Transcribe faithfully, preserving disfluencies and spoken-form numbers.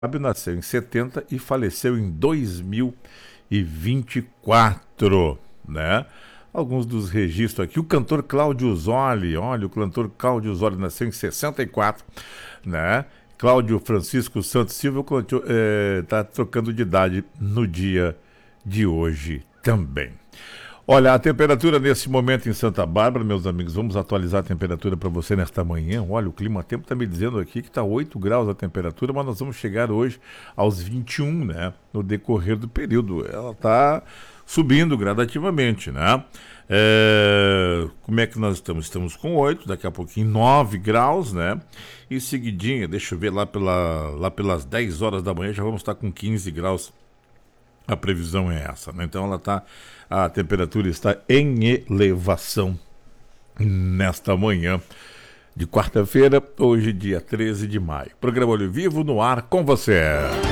nasceu em setenta e faleceu em dois mil e vinte e quatro, né? Alguns dos registros aqui. O cantor Cláudio Zoli, olha, o cantor Cláudio Zoli nasceu em sessenta e quatro, né? Cláudio Francisco Santos Silva está é, trocando de idade no dia de hoje também. Olha, a temperatura nesse momento em Santa Bárbara, meus amigos, vamos atualizar a temperatura para você nesta manhã. Olha, o clima-tempo está me dizendo aqui que está oito graus a temperatura, mas nós vamos chegar hoje aos vinte e um, né? No decorrer do período. Ela está subindo gradativamente, né? É, como é que nós estamos? Estamos com oito, daqui a pouquinho nove graus, né? E seguidinha, deixa eu ver, lá, pela, lá pelas dez horas da manhã já vamos estar com quinze graus. A previsão é essa, né? Então ela tá, a temperatura está em elevação nesta manhã de quarta-feira, hoje dia treze de maio. Programa Olho Vivo no ar com você.